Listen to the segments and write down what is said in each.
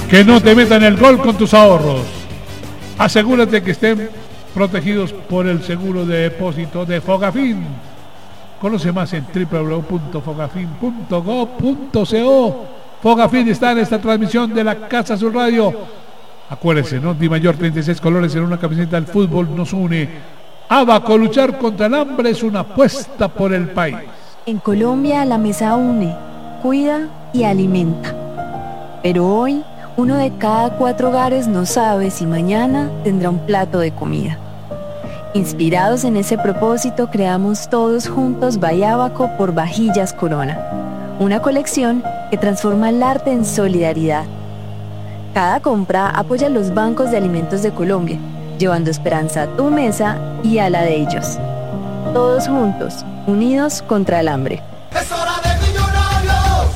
Que no te metan el gol con tus ahorros. Asegúrate que estén protegidos por el seguro de depósito de Fogafín. Conoce más en www.fogafin.gov.co. Fogafín está en esta transmisión de la Casa Azul Radio. Acuérdense, ¿no? Di Mayor, 36 colores en una camiseta del fútbol nos une. Abaco, luchar contra el hambre es una apuesta por el país. En Colombia la mesa une, cuida y alimenta. Pero hoy, 1 de cada 4 hogares no sabe si mañana tendrá un plato de comida. Inspirados en ese propósito, creamos todos juntos Bayabaco por Vajillas Corona, una colección que transforma el arte en solidaridad. Cada compra apoya a los bancos de alimentos de Colombia, llevando esperanza a tu mesa y a la de ellos. Todos juntos, unidos contra el hambre. ¡Es hora de Millonarios!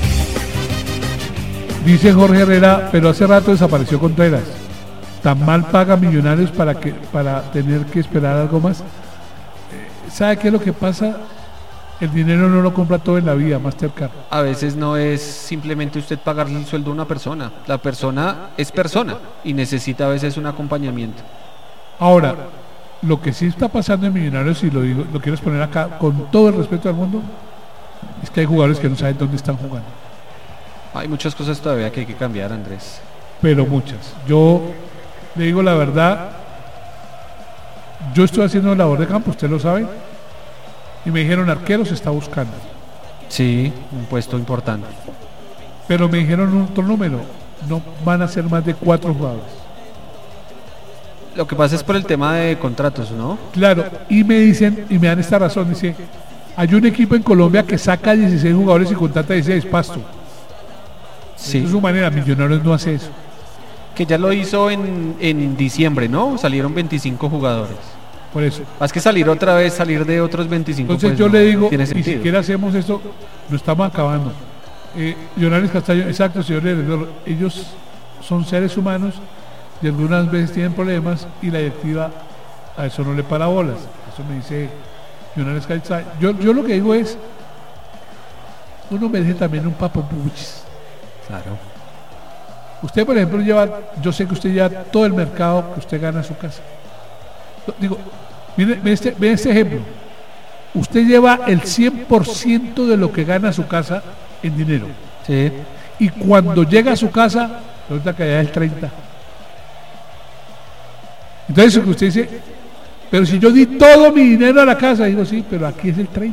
Dice Jorge Herrera, pero hace rato desapareció Contreras. ¿Tan mal paga Millonarios para tener que esperar algo más? ¿Sabe qué es lo que pasa? El dinero no lo compra todo en la vida, Mastercard. A veces no es simplemente usted pagarle el sueldo a una persona. La persona es persona y necesita a veces un acompañamiento. Ahora, lo que sí está pasando en Millonarios, y lo quiero exponer acá con todo el respeto del mundo, es que hay jugadores que no saben dónde están jugando. Hay muchas cosas todavía que hay que cambiar, Andrés. Pero muchas. Yo le digo la verdad, yo estoy haciendo labor de campo, usted lo sabe, y me dijeron arquero se está buscando. Sí, un puesto importante. Pero me dijeron otro número, no van a ser más de 4 jugadores. Lo que pasa es por el tema de contratos, ¿no? Claro, y me dicen, y me dan esta razón, dice, hay un equipo en Colombia que saca 16 jugadores y contrata 16, Pasto. Sí. De su manera, Millonarios no hace eso. Que ya lo hizo en diciembre, ¿no? Salieron 25 jugadores. Por eso. Más que salir otra vez, salir de otros 25. Entonces pues, yo no le digo, tiene ni sentido. siquiera hacemos esto, lo estamos acabando. Millonarios Castaño, exacto, señor Heredero, ellos son seres humanos y algunas veces tienen problemas y la directiva a eso no le para bolas. Eso me dice Millonarios Castaño. Yo lo que digo es, uno merece también un papapuchis. Claro. Usted, por ejemplo, yo sé que usted lleva todo el mercado que usted gana a su casa. Digo, mire este ejemplo. Usted lleva el 100% de lo que gana a su casa en dinero. Sí. Y cuando llega a su casa, resulta que allá es el 30%. Entonces, lo que usted dice, pero si yo di todo mi dinero a la casa, digo, sí, pero aquí es el 30%.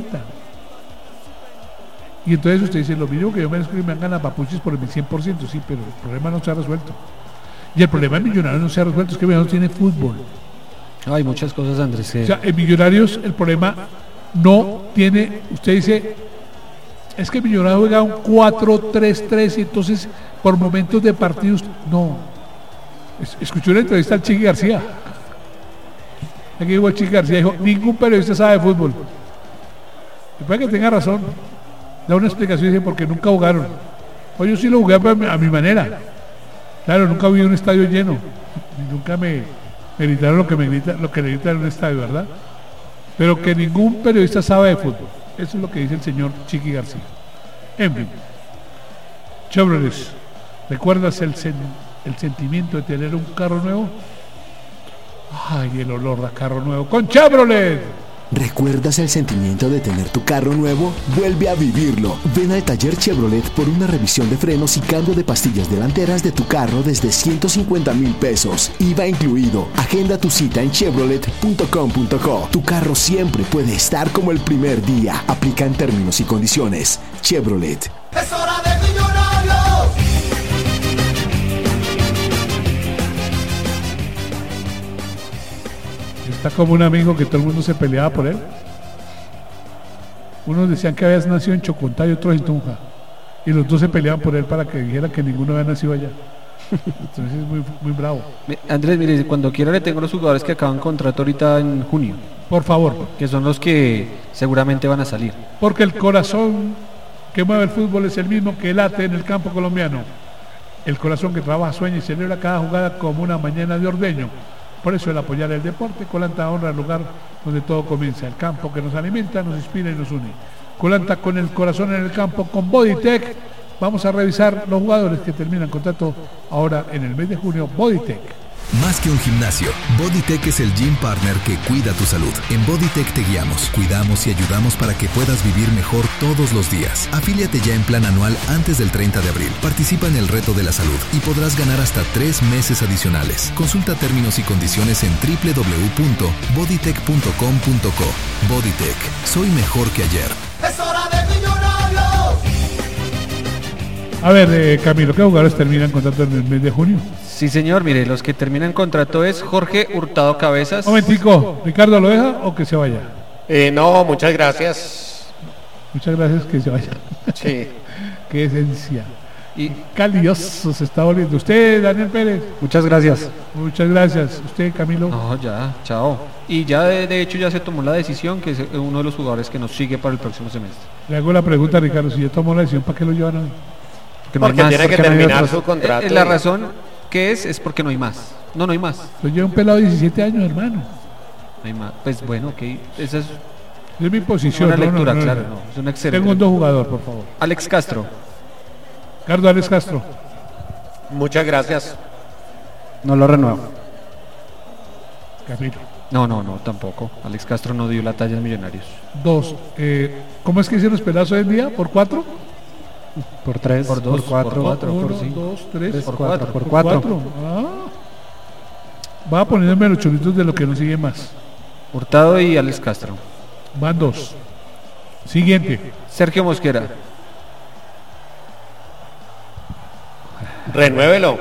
Y entonces usted dice, lo mínimo que yo merezco que me hagan a papuchis por el 100%, sí, pero el problema no se ha resuelto. Y el problema de Millonarios no se ha resuelto, es que Millonarios tiene fútbol. Hay muchas cosas, Andrés. O sea, en Millonarios el problema no tiene, usted dice, es que Millonarios juega un 4-3-3 y entonces por momentos de partidos, no. Escuché una entrevista al Chiqui García. Aquí dijo el Chiqui García, dijo, ningún periodista sabe de fútbol. Y puede que tenga razón. Da una explicación y dice, porque nunca jugaron. Pues yo sí lo jugué a mi manera. Claro, nunca vi un estadio lleno. Nunca me gritaron lo que le gritan en un estadio, ¿verdad? Pero que ningún periodista sabe de fútbol. Eso es lo que dice el señor Chiqui García. En fin. Chevrolet, ¿recuerdas el sentimiento de tener un carro nuevo? Ay, el olor a carro nuevo con Chevrolet. ¿Recuerdas el sentimiento de tener tu carro nuevo? Vuelve a vivirlo. Ven al taller Chevrolet por una revisión de frenos y cambio de pastillas delanteras de tu carro desde 150,000 pesos. IVA incluido. Agenda tu cita en chevrolet.com.co. Tu carro siempre puede estar como el primer día. Aplica en términos y condiciones. Chevrolet. ¡Es hora de Millonarios! Está como un amigo que todo el mundo se peleaba por él. Unos decían que habías nacido en Chocontá y otros en Tunja. Y los dos se peleaban por él para que dijera que ninguno había nacido allá. Entonces es muy, muy bravo. Andrés, mire, cuando quiera le tengo los jugadores que acaban contrato ahorita en junio. Por favor. Que son los que seguramente van a salir. Porque el corazón que mueve el fútbol es el mismo que late en el campo colombiano. El corazón que trabaja, sueña y celebra cada jugada como una mañana de ordeño. Por eso el apoyar el deporte, Colanta honra el lugar donde todo comienza, el campo que nos alimenta, nos inspira y nos une. Colanta con el corazón en el campo, con Bodytech, vamos a revisar los jugadores que terminan contrato ahora en el mes de junio. Bodytech. Más que un gimnasio, Bodytech es el gym partner que cuida tu salud. En Bodytech te guiamos, cuidamos y ayudamos para que puedas vivir mejor todos los días. Afíliate ya en plan anual antes del 30 de abril. Participa en el reto de la salud y podrás ganar hasta 3 meses adicionales. Consulta términos y condiciones en www.bodytech.com.co. Bodytech, soy mejor que ayer. Es hora de Millonarios. A ver, Camilo, ¿qué jugadores terminan contrato en el mes de junio? Sí, señor, mire, los que terminan contrato es Jorge Hurtado Cabezas. Momentico, ¿Ricardo lo deja o que se vaya? No, muchas gracias. Muchas gracias, que se vaya. Sí. Qué esencia. Y Calioso se está volviendo. Usted, Daniel Pérez. Muchas gracias. Muchas gracias. Usted, Camilo. no, ya, chao. Y ya de hecho ya se tomó la decisión que es uno de los jugadores que nos sigue para el próximo semestre. Le hago la pregunta, Ricardo. Si yo tomo la decisión, ¿para qué lo llevan hoy? Porque tiene que porque no hay terminar otros. su contrato. La razón que es porque no hay más. No hay más. Yo llevo un pelado de 17 años, hermano. No hay más. Pues bueno, ok. Esa es Es mi posición. una no, lectura, no, no, claro. no. No, es un excelente. Segundo jugador, por favor. Alex Castro. Ricardo Alex Castro. Muchas gracias. No lo renuevo. Camilo. No, tampoco. Alex Castro no dio la talla en Millonarios. 2. ¿Cómo es que hicieron los pelados hoy en día? ¿Por 4? Por 3, Por dos, por 4, por cuatro. 1, por cinco. 2, 3, Tres, por cuatro, cuatro. por 4. Va poniéndome los cholitos de lo que no sigue más. Hurtado y Alex Castro. Van 2. Siguiente. Sergio Mosquera. Renuévelo.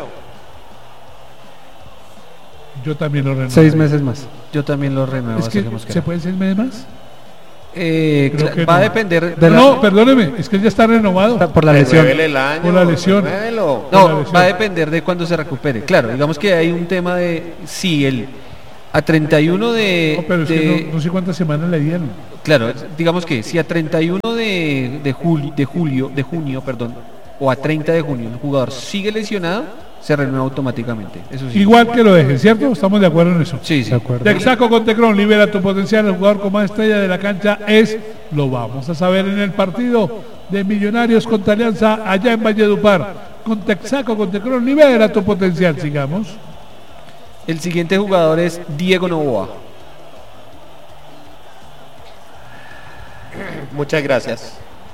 Yo también lo renuevo. 6 meses más. Yo también lo renuevo Es a que, Sergio Mosquera. ¿se pueden 6 meses más? Creo que va a no. depender De la- No, perdóneme, es que él ya está renovado. Por la lesión. Renuévele el año. Por la lesión. renuévelo. por la No, lesión. va a depender de cuándo se recupere. Claro, digamos que hay un tema de si el a 31 de, No, pero es de- que no sé cuántas semanas le dieron. claro, digamos que si a 31 de junio, perdón, o a 30 de junio el jugador sigue lesionado, se renueva automáticamente. Eso sí. Igual que lo dejen, ¿cierto? Estamos de acuerdo en eso. Sí, sí. De acuerdo. Texaco con Tecron, libera tu potencial. El jugador con más estrella de la cancha es, lo vamos a saber en el partido de Millonarios contra Alianza allá en Valledupar. Con Texaco con Tecron, libera tu potencial. Sigamos. El siguiente jugador es Diego Novoa. Muchas gracias.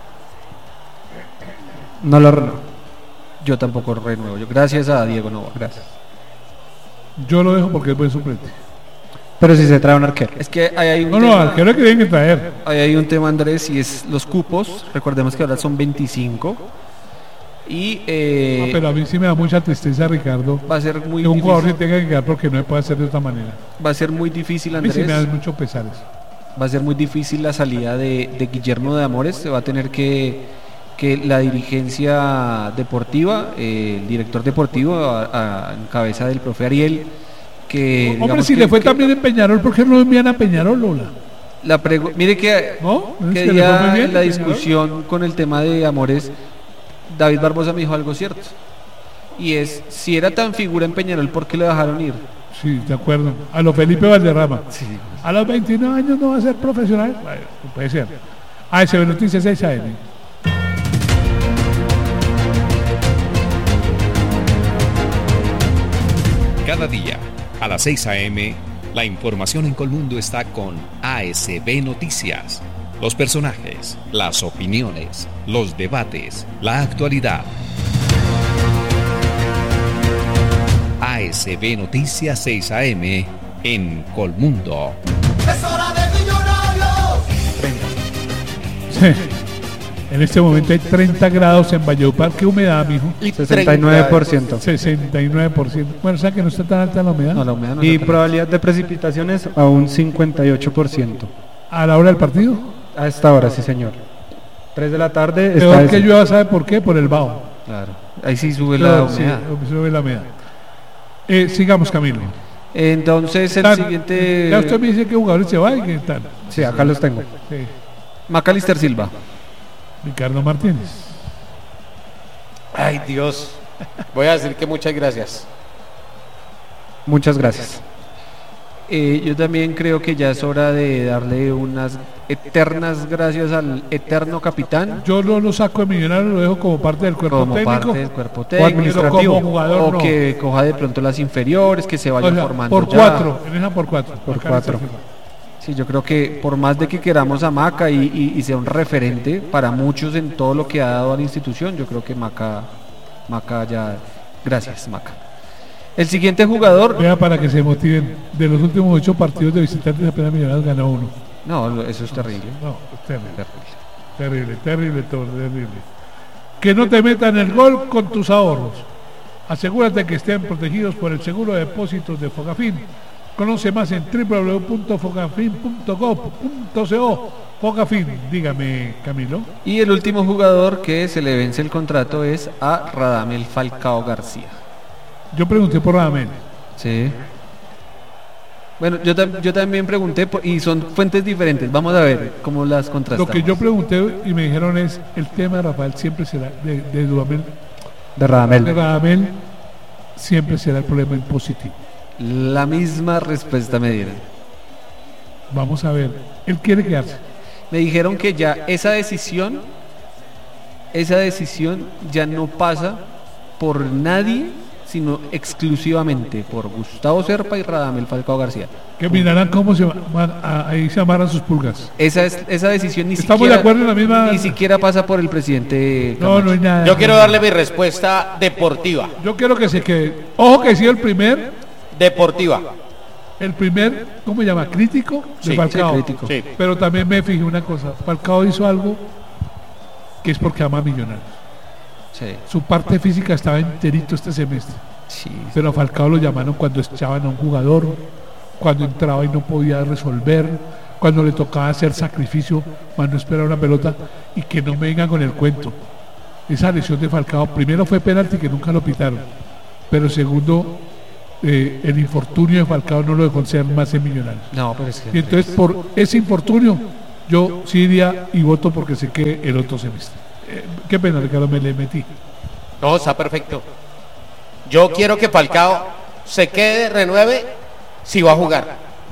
No lo renuevo. Yo tampoco renuevo. Gracias a Diego Novoa. Gracias. Yo lo dejo porque es buen suplente. Pero si se trae un arquero. Es que hay un No, no, tema, al que no tienen que traer. ahí hay un tema, Andrés, y es los cupos. Recordemos que ahora son 25. Y Pero a mí sí me da mucha tristeza, Ricardo, va a ser muy que un jugador se difícil. tenga que quedar porque no se puede hacer de otra manera. Va a ser muy difícil, A mí sí Andrés. me da mucho pesar eso. Va a ser muy difícil la salida de Guillermo de Amores. Se va a tener que la dirigencia deportiva, el director deportivo en cabeza del profe Ariel, que Hombre, digamos si que- le fue que también en Peñarol, ¿por qué no envían a Peñarol, Lola? mire que ¿No? Es que que le fue muy día bien en la en Peñarol. discusión con el tema de Amores, David Barbosa me dijo algo cierto, y es, si era tan figura en Peñarol, ¿por qué le dejaron ir? Sí, de acuerdo. A lo Felipe Valderrama. Sí. A los 29 años no va a ser profesional. Bueno, no puede ser. ASB Noticias 6 AM. Cada día, a las 6 a.m., la información en Colmundo está con ASB Noticias. Los personajes, las opiniones, los debates, la actualidad. ASB Noticias 6 a.m. en Colmundo. Es hora de Millonarios. Sí. En este momento hay 30 grados en Valledupar. ¿Qué humedad, mijo? 69%. 69%. Bueno, o sea que no está tan alta la humedad. No, la humedad no Y está tan probabilidad de precipitaciones a un 58%. A la hora del partido. A esta hora, sí señor. 3 de la tarde Peor está que llueva, ¿sabe por qué? Por el bajo. claro. Ahí sí sube la Claro, sí, humedad. sube la humedad. Sigamos, Camilo. Entonces el Ya siguiente, usted me dice que jugadores se va y que tal. Sí, acá los tengo. Sí. Macalister Silva. Ricardo Martínez. Ay, Dios. Voy a decir que muchas gracias. Muchas gracias. Yo también creo que ya es hora de darle unas eternas gracias al eterno capitán. Yo no lo saco de Millonarios, lo dejo como parte del cuerpo Como técnico. parte del cuerpo O técnico, administrativo. Como jugador, o no. que coja de pronto las inferiores, que se vaya O sea, formando por ya. 4, en esa por 4. Por 4. Sí, yo creo que por más de que queramos a Maca y sea un referente para muchos en todo lo que ha dado a la institución, yo creo que Maca ya... Gracias, Maca. El siguiente jugador... Vea, para que se motiven, de los últimos 8 partidos de visitantes apenas Millonarios ganó 1. No, eso es terrible. No, es terrible. Terrible. Que no te metan el gol con tus ahorros. Asegúrate que estén protegidos por el seguro de depósitos de Fogafín. Conoce más en www.fogafin.gov.co. Fogafín, dígame, Camilo. Y el último jugador que se le vence el contrato es a Radamel Falcao García. Yo pregunté por Radamel. Sí. Bueno, yo también pregunté y son fuentes diferentes. Vamos a ver cómo las contrastamos. Lo que yo pregunté y me dijeron es el tema de Rafael siempre será de Radamel siempre será el problema impositivo. La misma respuesta me dieron. Vamos a ver, él quiere quedarse. Me dijeron que ya esa decisión ya no pasa por nadie, sino exclusivamente por Gustavo Serpa y Radamel Falcao García. Que mirarán cómo ahí se amarran sus pulgas. Esa decisión Estamos de acuerdo en la misma. Ni siquiera pasa por el presidente Camacho. No hay nada. Yo quiero darle mi respuesta deportiva. Yo quiero que se quede. Ojo que sí, el primer, ¿cómo se llama? Crítico de Falcao. Sí, crítico. Sí. Pero también me fijé una cosa. Falcao hizo algo que es porque ama a Millonarios. Sí. Su parte física estaba enterito este semestre. Sí. Pero a Falcao lo llamaron cuando echaban a un jugador, cuando entraba y no podía resolver, cuando le tocaba hacer sacrificio, más no esperar una pelota, y que no me vengan con el cuento. Esa lesión de Falcao, primero fue penalti que nunca lo pitaron, pero segundo, el infortunio de Falcao no lo dejó ser más en Millonarios. No, pero es que... Y entonces por ese infortunio yo sí iría y voto porque se quede el otro semestre. Qué pena, Ricardo, me le metí. No, está perfecto. Yo quiero que Falcao se quede, renueve, si va a jugar.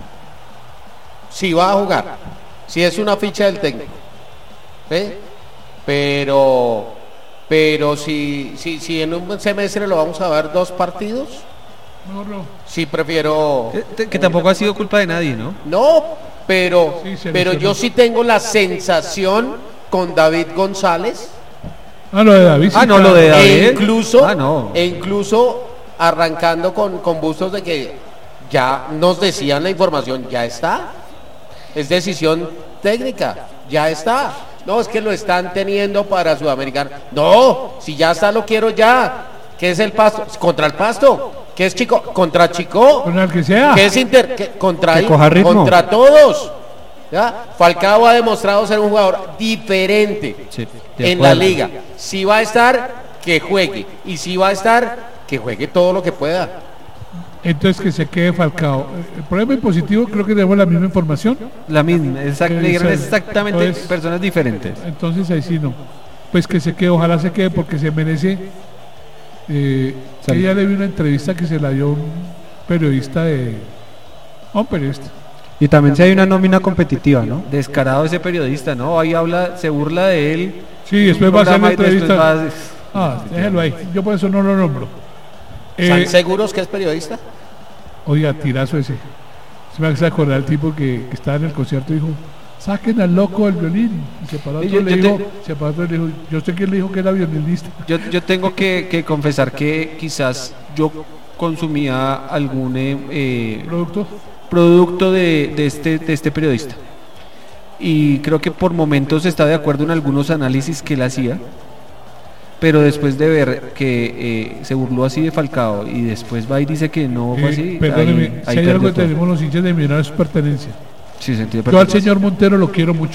Si va a jugar. Si es una ficha del técnico. ¿Sí? Pero si en un semestre lo vamos a ver 2 partidos. No. Sí, prefiero... Que tampoco ha sido culpa de nadie, ¿no? No, pero Sí, yo sí tengo la sensación con David González. Lo de David. Ah, no, lo de David. E incluso arrancando con Bustos de que ya nos decían la información, ya está. Es decisión técnica, ya está. No, es que lo están teniendo para Sudamericano. No, si ya está, lo quiero ya. ¿Qué es el Pasto? Contra el Pasto. ¿Qué es Chico? Contra Chico. Con el que sea. ¿Qué es contra todos? ¿Ya? Falcao ha demostrado ser un jugador diferente en la liga. Si va a estar, que juegue. Y si va a estar, que juegue todo lo que pueda. Entonces que se quede Falcao. El problema impositivo, creo que tenemos la misma información. La misma, exactamente Entonces, personas diferentes. Entonces ahí sí no. Pues que se quede, ojalá se quede porque se merece. Ella le vi una entrevista que se la dio un periodista Y también si hay una nómina competitiva, ¿no? Descarado ese periodista, ¿no? Ahí se burla de él. Sí, después va a hacer la programa y después entrevista. Déjelo ahí. Yo por eso no lo nombro. ¿Están seguros que es periodista? Oiga, tirazo ese. Se me hace acordar el tipo que estaba en el concierto y dijo: saquen al loco del violín. Y se paró otro y le dijo, yo sé quién le dijo que era violinista. Yo tengo que confesar que quizás yo consumía algún producto de este periodista. Y creo que por momentos está de acuerdo en algunos análisis que él hacía, pero después de ver que se burló así de Falcao y después va y dice que no fue así. Perdóneme, si hay algo que tenemos los hinchas de Millonarios es pertenencia. Sí, yo al señor Montero lo quiero mucho.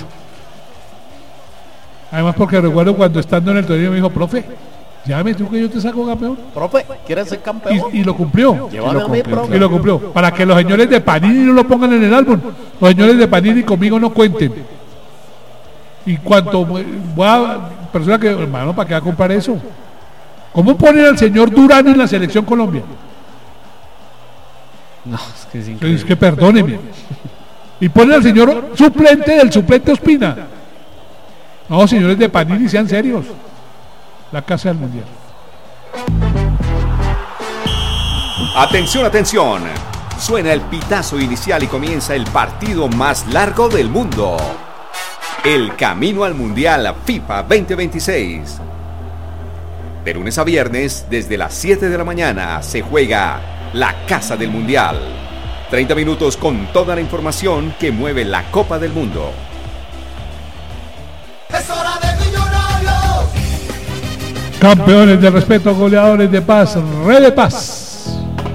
Además porque recuerdo cuando estando en el torneo me dijo: profe, llámame tú que yo te saco campeón. Profe, ¿quieres ser campeón? Y lo cumplió. Llévame a mí, profe. Y lo cumplió. Para que los señores de Panini no lo pongan en el álbum. Los señores de Panini conmigo no cuenten. Y cuanto voy a persona que, hermano, ¿para qué va a comprar eso? ¿Cómo ponen al señor Durán en la selección Colombia? No, es que es increíble. Es que perdóneme. Y pone al señor suplente del suplente Ospina. No, señores de Panini, sean serios. La casa del mundial. Atención, atención. Suena el pitazo inicial y comienza el partido más largo del mundo. El camino al Mundial FIFA 2026. De lunes a viernes, desde las 7 de la mañana, se juega la Casa del Mundial. 30 minutos con toda la información que mueve la Copa del Mundo. Es hora de Millonarios. Campeones de respeto, goleadores de paz, Re de Paz.